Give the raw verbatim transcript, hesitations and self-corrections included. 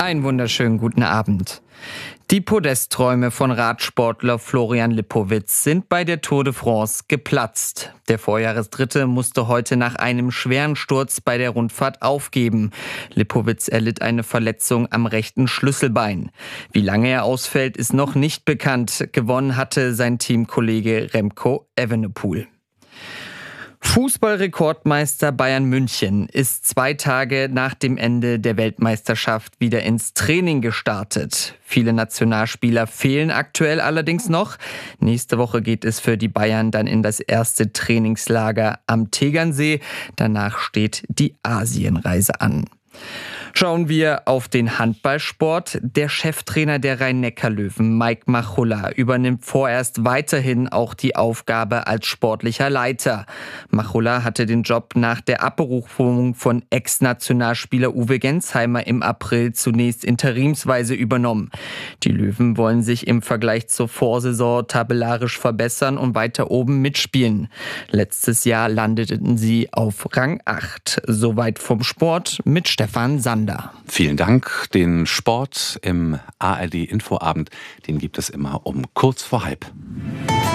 Einen wunderschönen guten Abend. Die Podestträume von Radsportler Florian Lipowitz sind bei der Tour de France geplatzt. Der Vorjahresdritte musste heute nach einem schweren Sturz bei der Rundfahrt aufgeben. Lipowitz erlitt eine Verletzung am rechten Schlüsselbein. Wie lange er ausfällt, ist noch nicht bekannt. Gewonnen hatte sein Teamkollege Remco Evenepoel. Fußballrekordmeister Bayern München ist zwei Tage nach dem Ende der Weltmeisterschaft wieder ins Training gestartet. Viele Nationalspieler fehlen aktuell allerdings noch. Nächste Woche geht es für die Bayern dann in das erste Trainingslager am Tegernsee. Danach steht die Asienreise an. Schauen wir auf den Handballsport. Der Cheftrainer der Rhein-Neckar-Löwen, Mike Machulla, übernimmt vorerst weiterhin auch die Aufgabe als sportlicher Leiter. Machulla hatte den Job nach der Abberufung von Ex-Nationalspieler Uwe Gensheimer im April zunächst interimsweise übernommen. Die Löwen wollen sich im Vergleich zur Vorsaison tabellarisch verbessern und weiter oben mitspielen. Letztes Jahr landeten sie auf Rang acht. Soweit vom Sport mit Stefan Sander. Vielen Dank. Den Sport im A R D Infoabend, den gibt es immer um kurz vor halb.